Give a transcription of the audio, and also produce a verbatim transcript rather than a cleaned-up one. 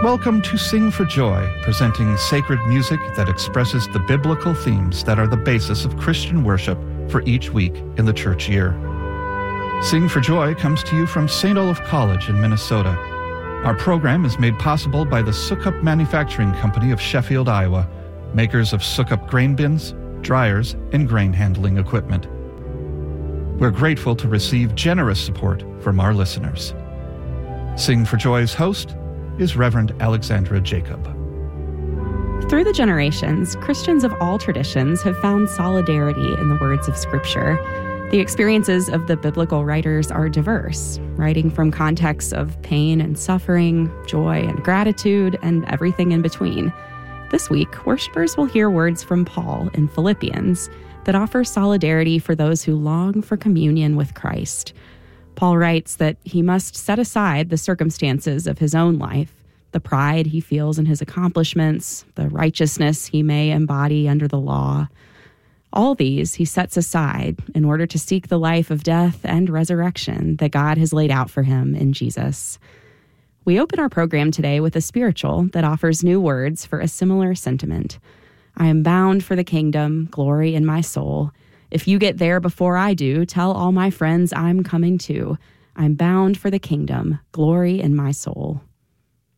Welcome to Sing for Joy, presenting sacred music that expresses the biblical themes that are the basis of Christian worship for each week in the church year. Sing for Joy comes to you from Saint Olaf College in Minnesota. Our program is made possible by the Sukup Manufacturing Company of Sheffield, Iowa, makers of Sukup grain bins, dryers, and grain handling equipment. We're grateful to receive generous support from our listeners. Sing for Joy's host is Reverend Alexandra Jacob. Through the generations, Christians of all traditions have found solidarity in the words of Scripture. The experiences of the biblical writers are diverse, writing from contexts of pain and suffering, joy and gratitude, and everything in between. This week, worshipers will hear words from Paul in Philippians that offer solidarity for those who long for communion with Christ. Paul writes that he must set aside the circumstances of his own life, the pride he feels in his accomplishments, the righteousness he may embody under the law. All these he sets aside in order to seek the life of death and resurrection that God has laid out for him in Jesus. We open our program today with a spiritual that offers new words for a similar sentiment. I am bound for the kingdom, glory in my soul. If you get there before I do, tell all my friends I'm coming too. I'm bound for the kingdom, glory in my soul.